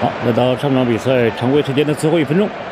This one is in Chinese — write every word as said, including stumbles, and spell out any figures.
好，来到上场比赛常规时间的最后一分钟，